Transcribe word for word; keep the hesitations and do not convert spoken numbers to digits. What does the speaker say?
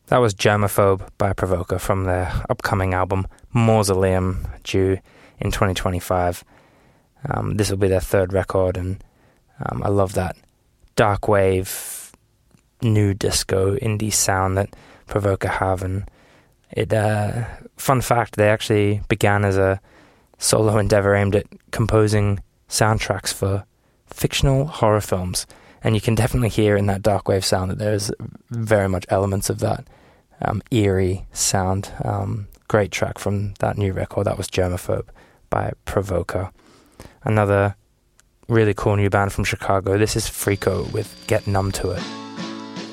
That was Germaphobe by Provoker from their upcoming album Mausoleum, due in twenty twenty-five. Um, this will be their third record, and um, I love that dark wave, new disco, indie sound that Provoker have. And it, uh, fun fact, they actually began as a solo endeavor aimed at composing soundtracks for fictional horror films. And you can definitely hear in that dark wave sound that there's very much elements of that um, eerie sound. Um, great track from that new record. That was Germaphobe by Provoker. Another really cool new band from Chicago. This is Freako with Get Numb to It.